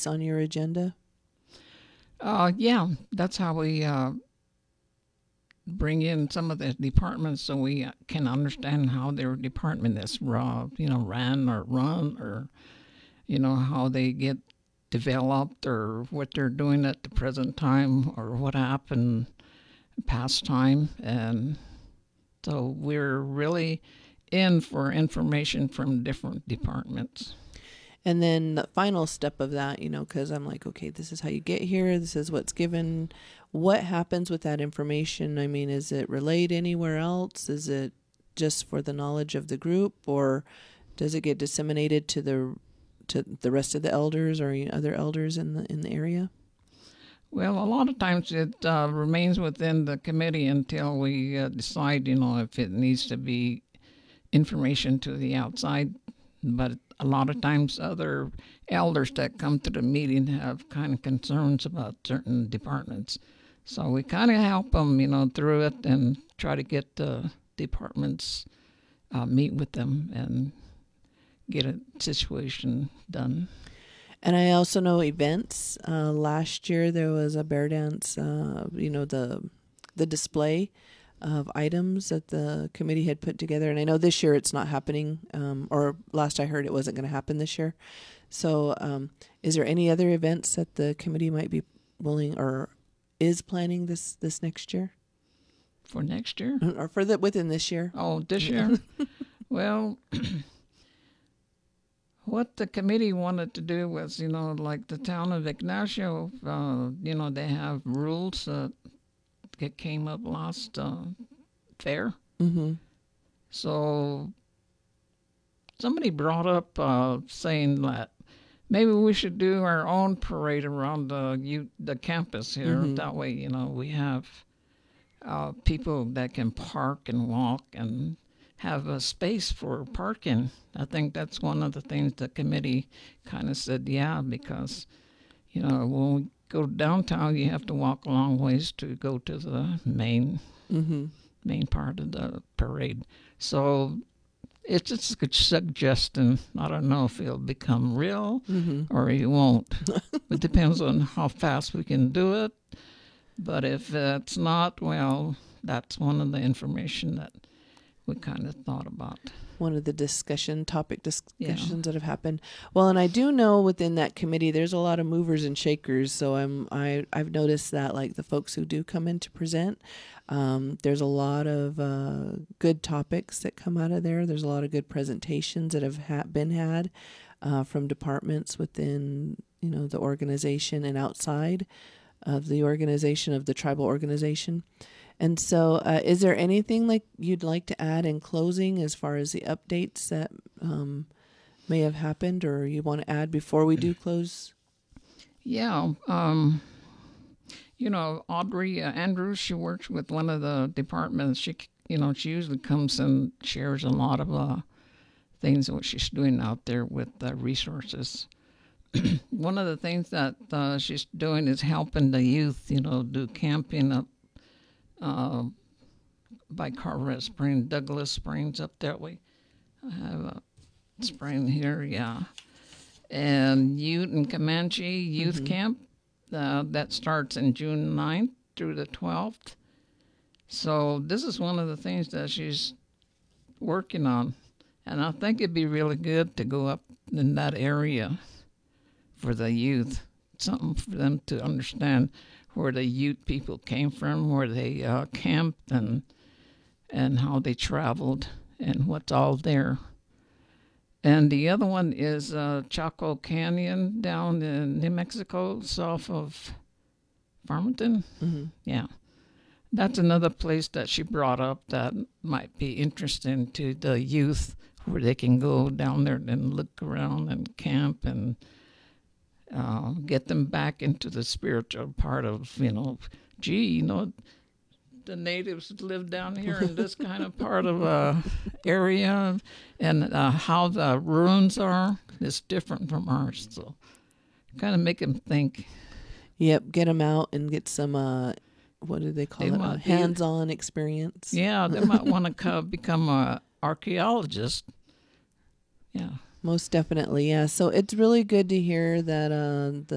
piece on your agenda? Yeah, that's how we bring in some of the departments so we can understand how their department is ran or run, or how they get developed, or what they're doing at the present time, or what happened past time. And so we're really in for information from different departments. And then the final step of that, because I'm like, okay, this is how you get here. This is what's given. What happens with that information? I mean, is it relayed anywhere else? Is it just for the knowledge of the group, or does it get disseminated to the rest of the elders or other elders in the area? Well, a lot of times it remains within the committee until we decide, if it needs to be information to the outside. But a lot of times other elders that come to the meeting have kind of concerns about certain departments. So we kind of help them, through it, and try to get the departments, meet with them and get a situation done. And I also know events. Last year there was a bear dance, the display of items that the committee had put together. And I know this year it's not happening, or last I heard it wasn't going to happen this year. So is there any other events that the committee might be willing or is planning this next year? For next year? Or within this year? Oh, this year? Well, what the committee wanted to do was, like the town of Ignacio, they have rules that came up last fair. Mm-hmm. So somebody brought up saying that maybe we should do our own parade around the campus here. Mm-hmm. That way, we have people that can park and walk and have a space for parking. I think that's one of the things the committee kind of said, yeah, because, when we go downtown, you have to walk a long ways to go to the main part of the parade. So it's just a suggestion. I don't know if it'll become real or it won't. It depends on how fast we can do it. But if it's not, well, that's one of the information that we kind of thought about. One of the topic discussions that have happened. Well, and I do know within that committee, there's a lot of movers and shakers. So I've noticed that, like the folks who do come in to present, there's a lot of good topics that come out of there. There's a lot of good presentations that have been had from departments within, the organization and outside of the organization, of the tribal organization. And so is there anything like you'd like to add in closing as far as the updates that may have happened, or you want to add before we do close? Yeah. Audrey Andrews, she works with one of the departments. She usually comes and shares a lot of things what she's doing out there with resources. One of the things that she's doing is helping the youth, do camping up by Carteret Springs, Douglas Springs up that way. I have a spring here, yeah. And Ute and Comanche Youth Camp, that starts in June 9th through the 12th. So this is one of the things that she's working on. And I think it'd be really good to go up in that area for the youth, something for them to understand where the Ute people came from, where they camped, and how they traveled, and what's all there. And the other one is Chaco Canyon down in New Mexico, south of Farmington. Mm-hmm. Yeah. That's another place that she brought up that might be interesting to the youth, where they can go down there and look around and camp and get them back into the spiritual part of, the natives live down here in this kind of part of area, and how the ruins are is different from ours. So kind of make them think. Yep, get them out and get some, what do they call it, hands-on experience. Yeah, they might want to become an archaeologist. Yeah. Most definitely, yeah. So it's really good to hear that the